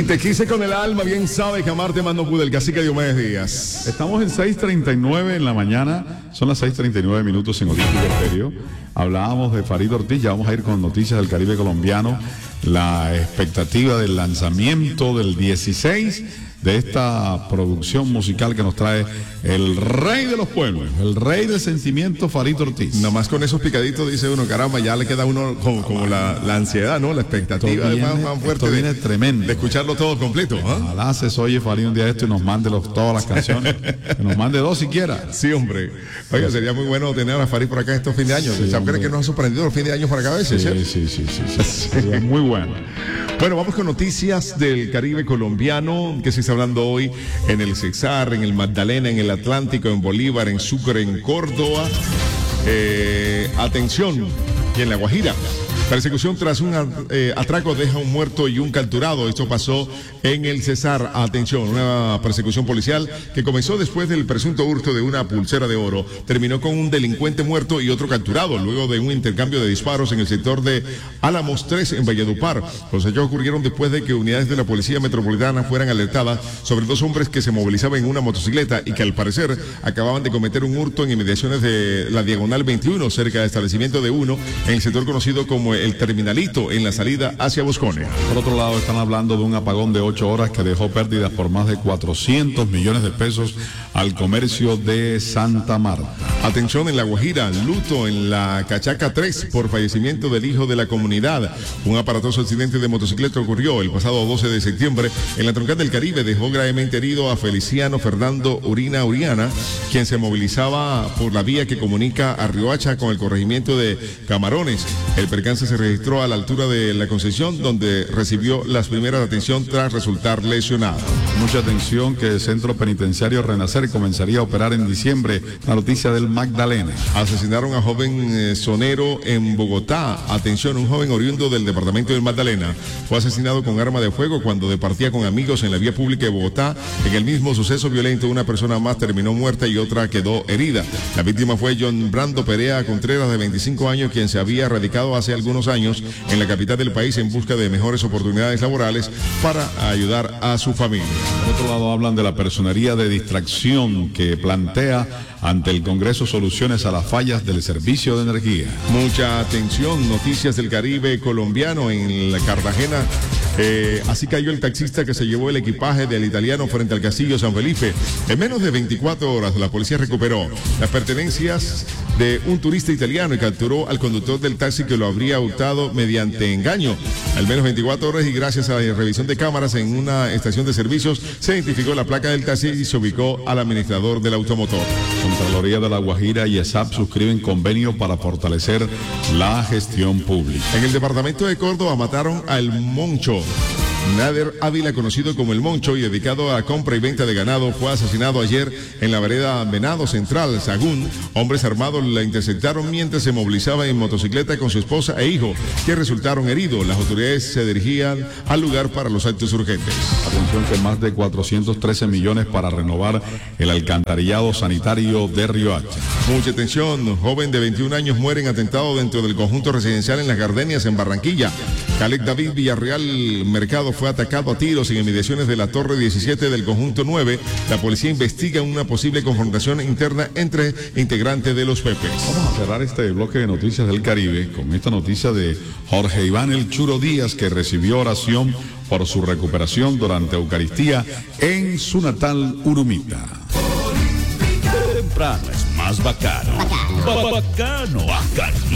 te quise con el alma, bien sabes que amarte más no pude, el cacique Diomedes Díaz. Estamos en 6:39 en la mañana, son las 6:39 minutos en Olímpico Estéreo. Hablábamos de Farid Ortiz, ya vamos a ir con noticias del Caribe colombiano, la expectativa del lanzamiento del 16 de esta producción musical que nos trae el rey de los pueblos, el rey del sentimiento, Farid Ortiz. Nomás con esos picaditos dice uno, caramba, ya le queda a uno como la ansiedad, ¿no? La expectativa más fuerte viene tremendo de escucharlo todo completo. ¿Eh? Ojalá se oye Farid un día de esto y nos mande todas las canciones, que nos mande 2 siquiera. Sí, hombre. Oiga, sería muy bueno tener a Farid por acá estos fin de año. Sí, ¿Sabes que nos ha sorprendido los fin de año para acá a veces? Sí. Sería muy bueno. Bueno, vamos con noticias del Caribe colombiano que se está hablando hoy en el Cesar, en el Magdalena, en el Atlántico, en Bolívar, en Sucre, en Córdoba. Atención, y en La Guajira. Persecución tras un atraco deja un muerto y un capturado. Esto pasó en el Cesar. Atención, una persecución policial que comenzó después del presunto hurto de una pulsera de oro. Terminó con un delincuente muerto y otro capturado, luego de un intercambio de disparos en el sector de Álamos 3 en Valledupar. Los hechos ocurrieron después de que unidades de la Policía Metropolitana fueran alertadas sobre 2 hombres que se movilizaban en una motocicleta y que al parecer acababan de cometer un hurto en inmediaciones de la Diagonal 21, cerca del establecimiento de uno, en el sector conocido como el Terminalito, en la salida hacia Bosconia. Por otro lado, están hablando de un apagón de 8 horas que dejó pérdidas por más de 400 millones de pesos al comercio de Santa Marta. Atención, en La Guajira, luto en la Cachaca 3 por fallecimiento del hijo de la comunidad. Un aparatoso accidente de motocicleta ocurrió el pasado 12 de septiembre en la troncal del Caribe. Dejó gravemente herido a Feliciano Fernando Uriana, quien se movilizaba por la vía que comunica a Riohacha con el corregimiento de Camarones. El percance se registró a la altura de la Concepción, donde recibió las primeras de atención tras resultar lesionado. Mucha atención, que el Centro Penitenciario Renacer comenzaría a operar en diciembre. La noticia del Magdalena. Asesinaron a joven sonero en Bogotá. Atención, un joven oriundo del departamento del Magdalena fue asesinado con arma de fuego cuando departía con amigos en la vía pública de Bogotá. En el mismo suceso violento, una persona más terminó muerta y otra quedó herida. La víctima fue John Brando Perea Contreras, de 25 años, quien se había radicado hace algunos años en la capital del país en busca de mejores oportunidades laborales para ayudar a su familia. Por otro lado, hablan de la personería de distracción que plantea ante el Congreso soluciones a las fallas del servicio de energía. Mucha atención, noticias del Caribe colombiano en la Cartagena. Así cayó el taxista que se llevó el equipaje del italiano frente al Castillo San Felipe. En menos de 24 horas, la policía recuperó las pertenencias de un turista italiano y capturó al conductor del taxi que lo habría hurtado mediante engaño. Al menos 24 horas y gracias a la revisión de cámaras en una estación de servicios, se identificó la placa del taxi y se ubicó al administrador del automotor. Contraloría de La Guajira y ESAP suscriben convenio para fortalecer la gestión pública. En el departamento de Córdoba mataron al Moncho. Nader Ávila, conocido como El Moncho y dedicado a compra y venta de ganado, fue asesinado ayer en la vereda Venado Central, Sagún. Hombres armados la interceptaron mientras se movilizaba en motocicleta con su esposa e hijo, que resultaron heridos. Las autoridades se dirigían al lugar para los actos urgentes. Atención, que más de 413 millones para renovar el alcantarillado sanitario de Riohacha. Mucha atención, joven de 21 años muere en atentado dentro del conjunto residencial en Las Gardenias, en Barranquilla. Khaled David Villarreal Mercado fue atacado a tiros en inmediaciones de la Torre 17 del conjunto 9. La policía investiga una posible confrontación interna entre integrantes de los Pepes. Vamos a cerrar este bloque de noticias del Caribe con esta noticia de Jorge Iván El Churo Díaz, que recibió oración por su recuperación durante Eucaristía en su natal Urumita. Temprano es más bacano. Bacano, bacano.